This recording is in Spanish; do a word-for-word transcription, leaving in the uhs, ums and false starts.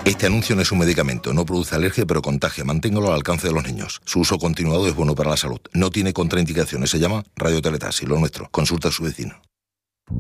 Este anuncio no es un medicamento, no produce alergia pero contagia. Manténgalo al alcance de los niños. Su uso continuado es bueno para la salud. No tiene contraindicaciones. Se llama radioteletasis, lo nuestro. Consulta a su vecino.